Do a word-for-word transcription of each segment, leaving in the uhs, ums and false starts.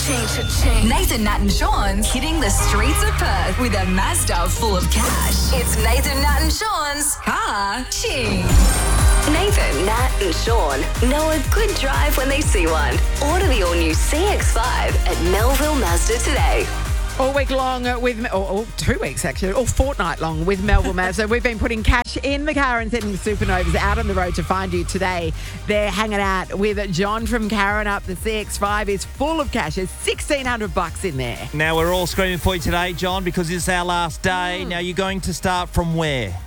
Cha-ching. Nathan, Nat and Sean's hitting the streets of Perth with a Mazda full of cash. It's Nathan, Nat and Sean's Car Ching. Nathan, Nat and Sean know a good drive when they see one. Order the all-new C X five at Melville Mazda today. All week long with, or, or two weeks actually, or fortnight long with Melville Mazda. We've been putting cash in the car and sending the Supernovas out on the road to find you today. They're hanging out with John from Karrinyup. The C X five is full of cash. There's sixteen hundred bucks in there. Now, we're all screaming for you today, John, because it's our last day. Mm. Now, you're going to start from where?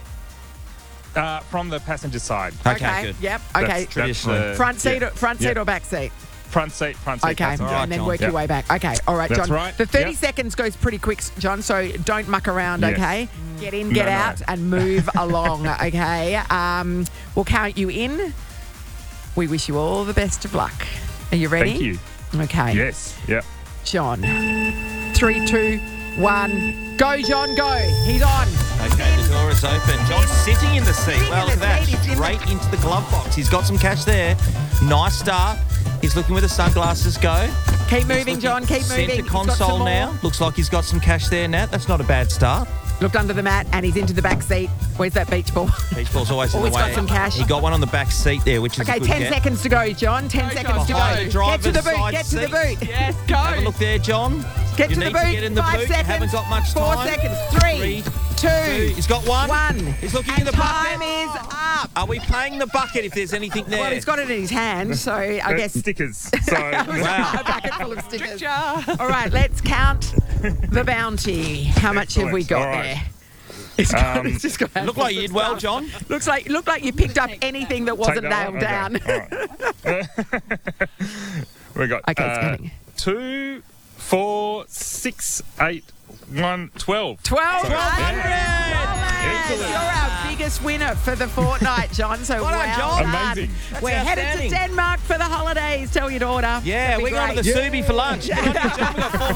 Uh, from the passenger side. Okay, Okay, good. yep, That's- okay. that's Traditionally. the- Front seat, yeah. or, front seat Yep. or back seat? Front seat, front seat. Okay, passenger. All right, and then John. work your Yep. way back. Okay, all right, That's John. right. The thirty Yep. seconds goes pretty quick, John, so don't muck around, Yes. okay? Get in, get No, no. out, and move along, okay? Um, we'll count you in. We wish you all the best of luck. Are you ready? Thank you. Okay. Yes. Yep. John. Three, two, one. Go, John, go. He's on. Okay, the door is open. John's sitting in the seat. Sitting Well, in look the at that. seat. He's in the- Straight into the glove box. He's got some cash there. Nice start. He's looking where the sunglasses go. Keep moving, John. Keep moving. Centre He's got some console more. now. Looks like he's got some cash there, Nat. That's not a bad start. Looked under the mat and he's into the back seat. Where's that beach ball? Beach ball's always in Always the way. got some cash. He got one on the back seat there, which is Okay, a good ten get. seconds to go, John. Ten seconds to Behind go. the driver's Get to the boot. side Get to the seat. boot. Yes, go. Have a look there, John. Get you to the need boot. to get in the Five boot. seconds. You haven't got much Four time. seconds. Three, two, two. He's got one. one. He's looking and in the bucket. time is up. Are we paying the bucket if there's anything there? Well, he's got it in his hand, so I Uh, guess stickers. So Wow. a bucket full of stickers. All right, let's count the bounty. How much have we got Excellent. All right. there? It's got, Um, it's just got Look like you did well, John. Looks like looked like you picked up anything that wasn't take that nailed one? down. Okay. All right. we got Okay, it's uh, coming. two, four, six, eight, one, twelve. Twelve So, hundred. yeah. You're Excellent. our biggest winner for the fortnight, John. So Well done, well John. done. Amazing. We're headed to outstanding. Denmark for the holidays. Tell your daughter. Yeah, That'd be we're going to the great. Subi for lunch. Good on you, John. We've got four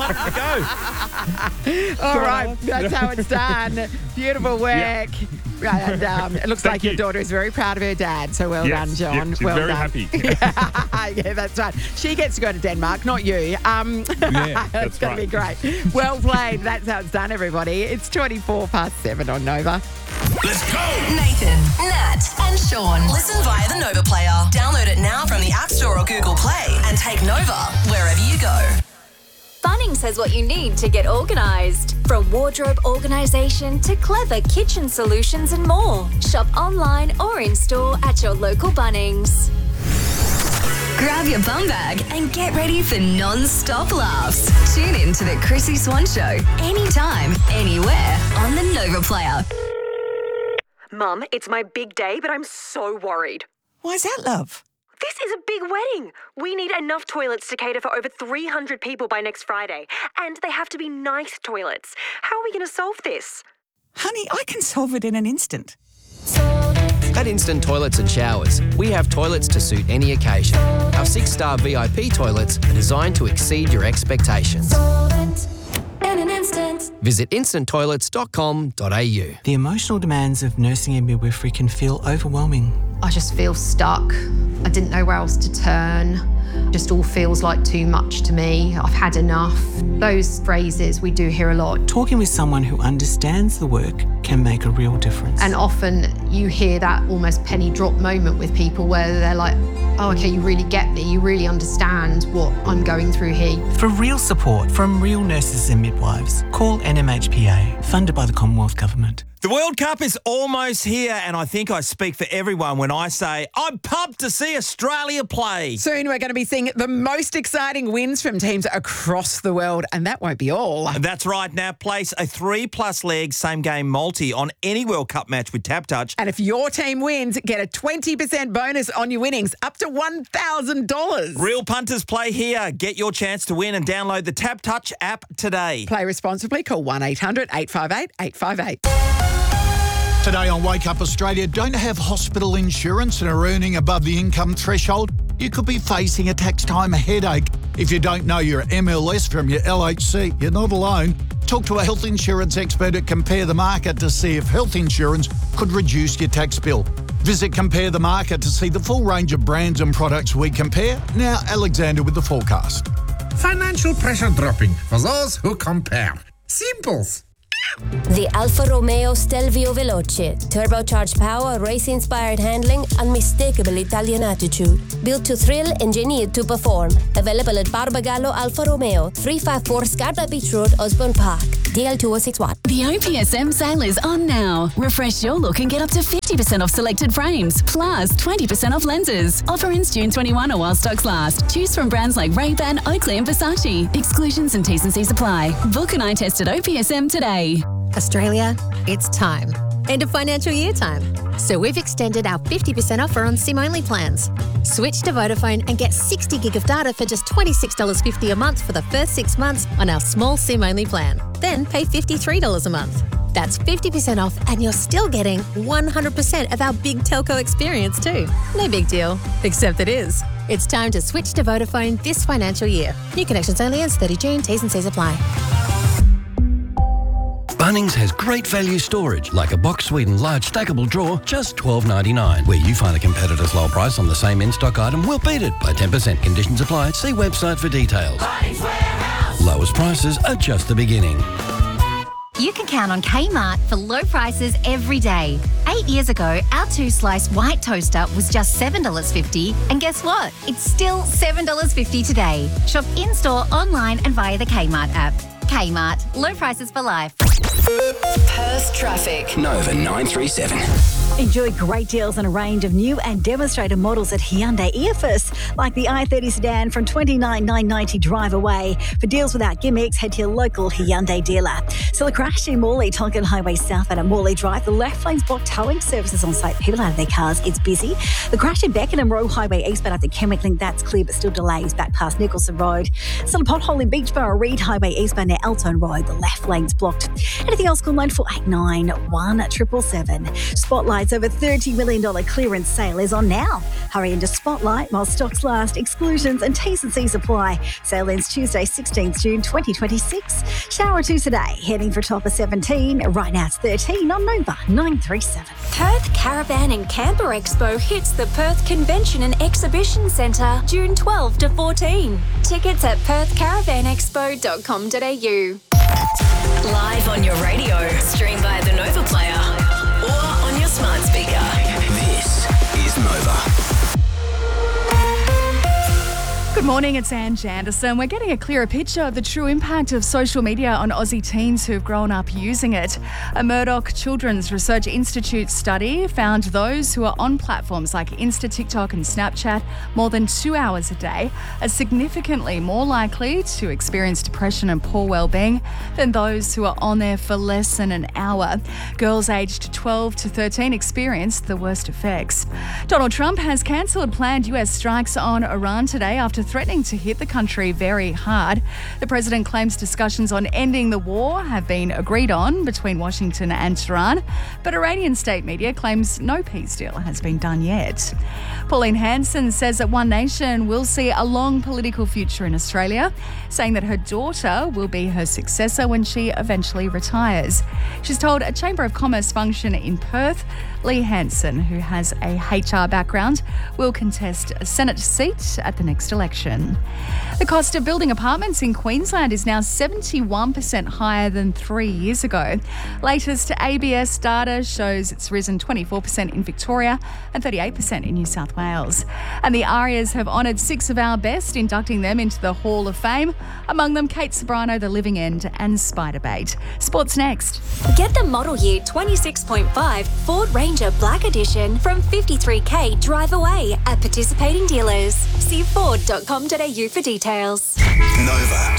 hundred to go. All right, that's how it's done. Beautiful work. Right, and, um, it looks Thank like your you. daughter is very proud of her dad. So well Yes, done, John. yep, she's well very done. happy. yeah, that's right. She gets to go to Denmark, not you. Um, Yeah, that's that's going to be great. Well played. That's how it's done, everybody. It's twenty-four past seven on Nova. Let's go. Nathan, Nat and Sean. Listen via the Nova player. Download it now from the App Store or Google Play and take Nova wherever you go. Bunnings has what you need to get organised. From wardrobe organisation to clever kitchen solutions and more. Shop online or in store at your local Bunnings. Grab your bum bag and get ready for non-stop laughs. Tune in to the Chrissy Swan Show anytime, anywhere on the Nova Player. Mum, it's my big day, but I'm so worried. Why's that, love? This is a big wedding. We need enough toilets to cater for over three hundred people by next Friday. And they have to be nice toilets. How are we going to solve this? Honey, I can solve it in an instant. At Instant Toilets and Showers, we have toilets to suit any occasion. Our six-star V I P toilets are designed to exceed your expectations. Visit instant toilets dot com dot a u. The emotional demands of nursing and midwifery can feel overwhelming. I just feel stuck. I didn't know where else to turn. Just all feels like too much to me. I've had enough. Those phrases we do hear a lot. Talking with someone who understands the work can make a real difference. And often you hear that almost penny drop moment with people where they're like, oh, okay, you really get me. You really understand what I'm going through here. For real support from real nurses and midwives, call N M H P A, funded by the Commonwealth Government. The World Cup is almost here, and I think I speak for everyone when I say I'm pumped to see Australia play. Soon we're going to be seeing the most exciting wins from teams across the world, and that won't be all. That's right. Now place a three-plus leg same-game multi on any World Cup match with TapTouch. And if your team wins, get a twenty percent bonus on your winnings, up to one thousand dollars. Real punters play here. Get your chance to win and download the TapTouch app today. Play responsibly. Call one eight hundred eight five eight eight five eight. Today on Wake Up Australia, don't have hospital insurance and are earning above the income threshold? You could be facing a tax time headache. If you don't know your M L S from your L H C, you're not alone. Talk to a health insurance expert at Compare the Market to see if health insurance could reduce your tax bill. Visit Compare the Market to see the full range of brands and products we compare. Now, Alexander with the forecast. Financial pressure dropping for those who compare. Simples. The Alfa Romeo Stelvio Veloce. Turbocharged power, race-inspired handling, unmistakable Italian attitude. Built to thrill, engineered to perform. Available at Barbagallo Alfa Romeo, three fifty-four Scarborough Beach Road, Osborne Park. D L two oh six one. The O P S M sale is on now. Refresh your look and get up to fifty percent off selected frames, plus twenty percent off lenses. Offer ends June twenty-first or while stocks last. Choose from brands like Ray-Ban, Oakley and Versace. Exclusions and T's and C's apply. Book an eye test at O P S M today. Australia, it's time. End of financial year time. So we've extended our fifty percent offer on SIM-only plans. Switch to Vodafone and get sixty gig of data for just twenty-six dollars fifty a month for the first six months on our small SIM-only plan. Then pay fifty-three dollars a month. That's fifty percent off and you're still getting one hundred percent of our big telco experience too. No big deal, except it is. It's time to switch to Vodafone this financial year. New connections only ends thirtieth of June. T's and C's apply. Bunnings has great value storage, like a Box Sweden large stackable drawer, just twelve ninety-nine. Where you find a competitor's low price on the same in-stock item, we'll beat it by ten percent. Conditions apply. See website for details. Bunnings Warehouse. Lowest prices are just the beginning. You can count on Kmart for low prices every day. Eight years ago, our two-slice white toaster was just seven dollars fifty, and guess what? It's still seven dollars fifty today. Shop in-store, online and via the Kmart app. Kmart, low prices for life. Perth traffic. Nova nine three seven. Enjoy great deals on a range of new and demonstrator models at Hyundai Earfus, like the i thirty sedan from twenty-nine thousand nine hundred ninety drive away. For deals without gimmicks, head to your local Hyundai dealer. Still a crash in Morley, Tonkin Highway southbound at Morley Drive. The left lane's blocked, towing services on site. People out of their cars, it's busy. The crash in Beckenham Road Highway eastbound at the Kenwick Link, that's clear, but still delays back past Nicholson Road. Still a pothole in Beachborough Reed Highway eastbound near Elton Road. The left lane's blocked. Anything else, call nine four eight nine, one seven seven seven. Spotlight's over thirty million dollars clearance sale is on now. Hurry into Spotlight while stocks last. Exclusions and T's and C's apply. Sale ends Tuesday, sixteenth of June twenty twenty-six. Shower two today, heading for a top of seventeen. Right now it's thirteen on Nova nine three seven. Perth Caravan and Camper Expo hits the Perth Convention and Exhibition Centre June twelfth to fourteen. Tickets at perth caravan expo dot com dot a u. Live on your radio, stream via the Nova Player or on your smart speaker. This is Nova. Good morning, it's Ange Anderson. We're getting a clearer picture of the true impact of social media on Aussie teens who've grown up using it. A Murdoch Children's Research Institute study found those who are on platforms like Insta, TikTok and Snapchat more than two hours a day are significantly more likely to experience depression and poor well-being than those who are on there for less than an hour. Girls aged twelve to thirteen experienced the worst effects. Donald Trump has cancelled planned U S strikes on Iran today after threatening to hit the country very hard. The president claims discussions on ending the war have been agreed on between Washington and Tehran, but Iranian state media claims no peace deal has been done yet. Pauline Hanson says that One Nation will see a long political future in Australia, saying that her daughter will be her successor when she eventually retires. She's told a Chamber of Commerce function in Perth, Lee Hanson, who has a H R background, will contest a Senate seat at the next election. The cost of building apartments in Queensland is now seventy-one percent higher than three years ago. Latest A B S data shows it's risen twenty-four percent in Victoria and thirty-eight percent in New South Wales. And the Arias have honoured six of our best, inducting them into the Hall of Fame. Among them, Kate Sobrano, The Living End and Spiderbait. Sports next. Get the model year twenty-six point five Ford Ranger Black Edition from fifty-three thousand drive away at participating dealers. See ford dot com dot a u for details. Nova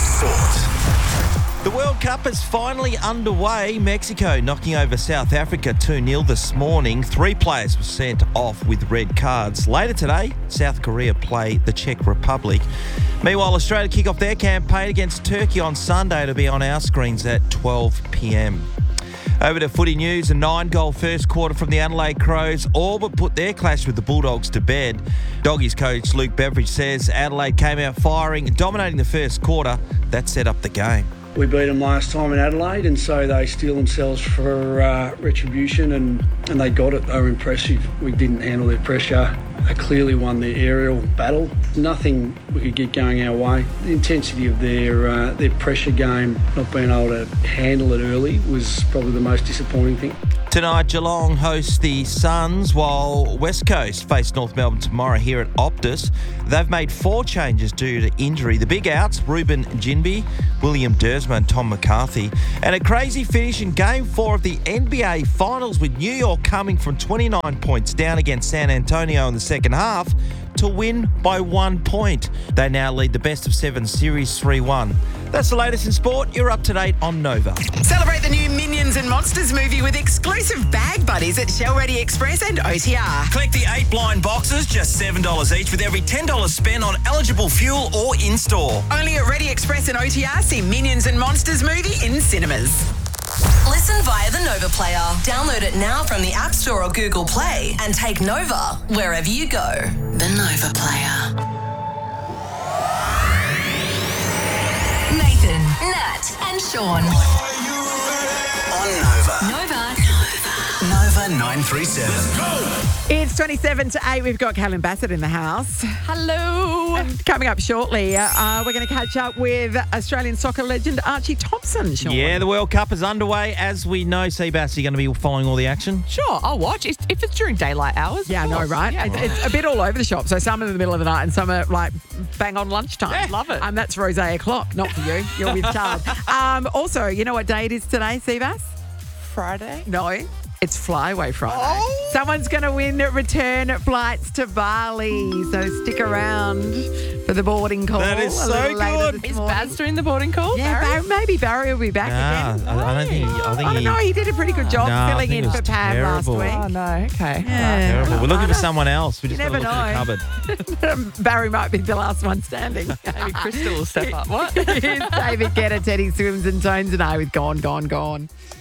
Sport. The World Cup is finally underway. Mexico knocking over South Africa two nil this morning. Three players were sent off with red cards. Later today, South Korea play the Czech Republic. Meanwhile, Australia kick off their campaign against Turkey on Sunday to be on our screens at twelve p.m. Over to footy news, a nine-goal first quarter from the Adelaide Crows all but put their clash with the Bulldogs to bed. Doggies coach Luke Beveridge says Adelaide came out firing, dominating the first quarter. That set up the game. We beat them last time in Adelaide, and so they steel themselves for uh, retribution, and, and they got it. They were impressive. We didn't handle their pressure. they clearly won the aerial battle. Nothing we could get going our way. The intensity of their uh, their pressure game, not being able to handle it early, was probably the most disappointing thing. Tonight, Geelong hosts the Suns, while West Coast face North Melbourne tomorrow here at Optus. They've made four changes due to injury. The big outs, Ruben Ginbey, William Dersma and Tom McCarthy. And a crazy finish in Game four of the N B A Finals, with New York coming from twenty-nine points down against San Antonio in the second half to win by one point. They now lead the best of seven series three one. That's the latest in sport. You're up to date on Nova. Celebrate the new Minions and Monsters movie with exclusive bag buddies at Shell Ready Express and O T R. Collect the eight blind boxes, just seven dollars each, with every ten dollars spent on eligible fuel or in-store. Only at Ready Express and O T R. See Minions and Monsters movie in cinemas. Listen via the Nova Player. Download it now from the App Store or Google Play and take Nova wherever you go. The Nova Player. Nathan, Nat and Sean. On Nova. Nova. Nova nine three seven. It's twenty-seven to eight. We've got Callum Bassett in the house. Hello. And coming up shortly, uh, we're going to catch up with Australian soccer legend Archie Thompson, Sean. Yeah, the World Cup is underway. As we know, Seabass, you're going to be following all the action? Sure, I'll watch. If if it's during daylight hours. Yeah, I know, right? Yeah. It's, it's a bit all over the shop. So some are in the middle of the night and some are like bang on lunchtime. Yeah, love it. Um, that's Rose o'clock, not for you. You're with Charles. um, also, you know what day it is today, Seabass? Friday? No. It's Flyaway Friday. Oh. Someone's going to win return flights to Bali, so stick around for the boarding call. That is a so little later good. this Is morning. Baz doing the boarding call? Yeah, Barry? Barry, maybe Barry will be back Nah, again. I, I don't think. He, I think I don't he. know. He did a pretty good job Nah, I filling think in it for was Pam last terrible. week. Oh, no. Okay. Yeah. Terrible. We're looking for someone else. We You just got to never look in the cupboard. Barry might be the last one standing. Maybe Crystal will step up. What? Here's David Guetta, Teddy Swims and Tones and I with Gone, Gone, Gone.